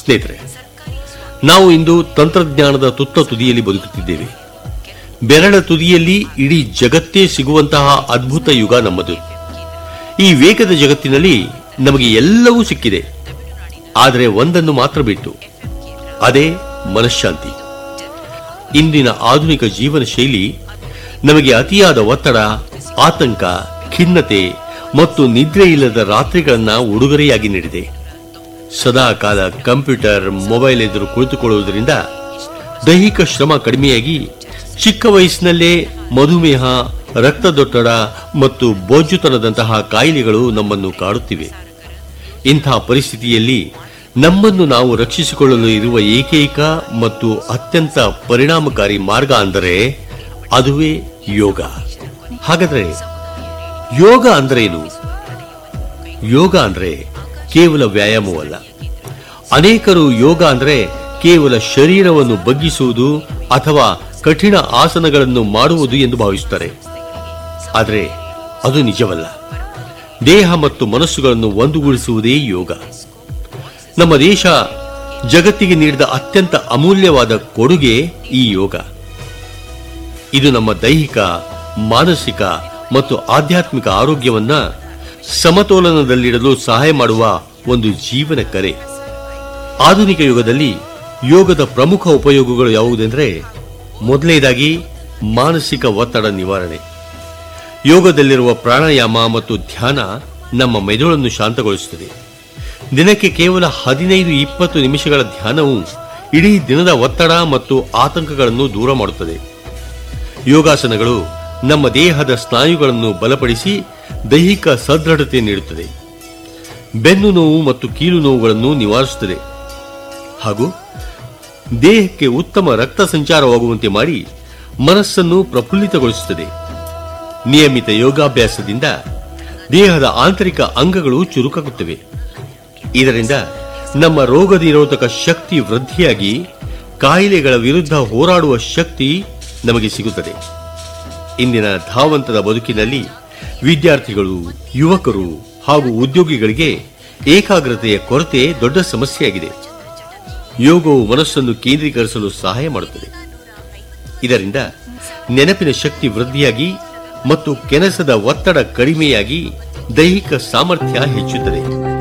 ಸ್ನೇಹಿತರೆ, ನಾವು ಇಂದು ತಂತ್ರಜ್ಞಾನದ ತುತ್ತ ತುದಿಯಲ್ಲಿ ಬದುಕುತ್ತಿದ್ದೇವೆ. ಬೆರಳ ತುದಿಯಲ್ಲಿ ಇಡೀ ಜಗತ್ತೇ ಸಿಗುವಂತಹ ಅದ್ಭುತ ಯುಗ ನಮ್ಮದು. ಈ ವೇಗದ ಜಗತ್ತಿನಲ್ಲಿ ನಮಗೆ ಎಲ್ಲವೂ ಸಿಕ್ಕಿದೆ, ಆದರೆ ಒಂದನ್ನು ಮಾತ್ರ ಬಿಟ್ಟು, ಅದೇ ಮನಃಶಾಂತಿ. ಇಂದಿನ ಆಧುನಿಕ ಜೀವನ ಶೈಲಿ ನಮಗೆ ಅತಿಯಾದ ಒತ್ತಡ, ಆತಂಕ, ಖಿನ್ನತೆ ಮತ್ತು ನಿದ್ರೆ ಇಲ್ಲದ ರಾತ್ರಿಗಳನ್ನ ಉಡುಗೊರೆಯಾಗಿ ನೀಡಿದೆ. ಸದಾ ಕಾಲ ಕಂಪ್ಯೂಟರ್, ಮೊಬೈಲ್ ಎದುರು ಕುಳಿತುಕೊಳ್ಳುವುದರಿಂದ ದೈಹಿಕ ಶ್ರಮ ಕಡಿಮೆಯಾಗಿ ಚಿಕ್ಕ ವಯಸ್ಸಿನಲ್ಲೇ ಮಧುಮೇಹ, ರಕ್ತದೊತ್ತಡ ಮತ್ತು ಬೋಜುತನದಂತಹ ಕಾಯಿಲೆಗಳು ನಮ್ಮನ್ನು ಕಾಡುತ್ತಿವೆ. ಇಂತಹ ಪರಿಸ್ಥಿತಿಯಲ್ಲಿ ನಮ್ಮನ್ನು ನಾವು ರಕ್ಷಿಸಿಕೊಳ್ಳಲು ಇರುವ ಏಕೈಕ ಮತ್ತು ಅತ್ಯಂತ ಪರಿಣಾಮಕಾರಿ ಮಾರ್ಗ ಅಂದರೆ ಅದುವೇ ಯೋಗ. ಹಾಗಾದರೆ ಯೋಗ ಅಂದ್ರೇನು? ಯೋಗ ಅಂದ್ರೆ ಕೇವಲ ವ್ಯಾಯಾಮವಲ್ಲ. ಅನೇಕರು ಯೋಗ ಅಂದ್ರೆ ಕೇವಲ ಶರೀರವನ್ನು ಬಗ್ಗಿಸುವುದು ಅಥವಾ ಕಠಿಣ ಆಸನಗಳನ್ನು ಮಾಡುವುದು ಎಂದು ಭಾವಿಸುತ್ತಾರೆ. ಆದರೆ ಅದು ನಿಜವಲ್ಲ. ದೇಹ ಮತ್ತು ಮನಸ್ಸುಗಳನ್ನು ಒಂದುಗೂಡಿಸುವುದೇ ಯೋಗ. ನಮ್ಮ ದೇಶ ಜಗತ್ತಿಗೆ ನೀಡಿದ ಅತ್ಯಂತ ಅಮೂಲ್ಯವಾದ ಕೊಡುಗೆ ಈ ಯೋಗ. ಇದು ನಮ್ಮ ದೈಹಿಕ, ಮಾನಸಿಕ ಮತ್ತು ಆಧ್ಯಾತ್ಮಿಕ ಆರೋಗ್ಯವನ್ನ ಸಮತೋಲನದಲ್ಲಿಡಲು ಸಹಾಯ ಮಾಡುವ ಒಂದು ಜೀವನ ಕರೆ. ಆಧುನಿಕ ಯುಗದಲ್ಲಿ ಯೋಗದ ಪ್ರಮುಖ ಉಪಯೋಗಗಳು ಯಾವುದೆಂದರೆ, ಮೊದಲನೇದಾಗಿ ಮಾನಸಿಕ ಒತ್ತಡ ನಿವಾರಣೆ. ಯೋಗದಲ್ಲಿರುವ ಪ್ರಾಣಾಯಾಮ ಮತ್ತು ಧ್ಯಾನ ನಮ್ಮ ಮೆದುಳನ್ನು ಶಾಂತಗೊಳಿಸುತ್ತದೆ. ದಿನಕ್ಕೆ ಕೇವಲ 15-20 ನಿಮಿಷಗಳ ಧ್ಯಾನವು ಇಡೀ ದಿನದ ಒತ್ತಡ ಮತ್ತು ಆತಂಕಗಳನ್ನು ದೂರ ಮಾಡುತ್ತದೆ. ಯೋಗಾಸನಗಳು ನಮ್ಮ ದೇಹದ ಸ್ನಾಯುಗಳನ್ನು ಬಲಪಡಿಸಿ ದೈಹಿಕ ಸದೃಢತೆ ನೀಡುತ್ತದೆ. ಬೆನ್ನು ನೋವು ಮತ್ತು ಕೀಲು ನೋವುಗಳನ್ನು ನಿವಾರಿಸುತ್ತದೆ ಹಾಗೂ ದೇಹಕ್ಕೆ ಉತ್ತಮ ರಕ್ತ ಸಂಚಾರವಾಗುವಂತೆ ಮಾಡಿ ಮನಸ್ಸನ್ನು ಪ್ರಫುಲ್ಲಿತಗೊಳಿಸುತ್ತದೆ. ನಿಯಮಿತ ಯೋಗಾಭ್ಯಾಸದಿಂದ ದೇಹದ ಆಂತರಿಕ ಅಂಗಗಳು ಚುರುಕಾಗುತ್ತವೆ. ಇದರಿಂದ ನಮ್ಮ ರೋಗ ನಿರೋಧಕ ಶಕ್ತಿ ವೃದ್ಧಿಯಾಗಿ ಕಾಯಿಲೆಗಳ ವಿರುದ್ಧ ಹೋರಾಡುವ ಶಕ್ತಿ ನಮಗೆ ಸಿಗುತ್ತದೆ. ಇಂದಿನ ಧಾವಂತದ ಬದುಕಿನಲ್ಲಿ ವಿದ್ಯಾರ್ಥಿಗಳು, ಯುವಕರು ಹಾಗೂ ಉದ್ಯೋಗಿಗಳಿಗೆ ಏಕಾಗ್ರತೆಯ ಕೊರತೆ ದೊಡ್ಡ ಸಮಸ್ಯೆಯಾಗಿದೆ. ಯೋಗವು ಮನಸ್ಸನ್ನು ಕೇಂದ್ರೀಕರಿಸಲು ಸಹಾಯ ಮಾಡುತ್ತದೆ. ಇದರಿಂದ ನೆನಪಿನ ಶಕ್ತಿ ವೃದ್ಧಿಯಾಗಿ ಮತ್ತು ಕೆಲಸದ ಒತ್ತಡ ಕಡಿಮೆಯಾಗಿ ದೈಹಿಕ ಸಾಮರ್ಥ್ಯ ಹೆಚ್ಚುತ್ತದೆ.